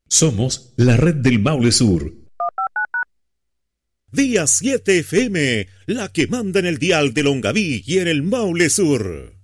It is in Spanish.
Somos la red del Maule Sur. Día 7 FM, la que manda en el dial de Longaví y en el Maule Sur.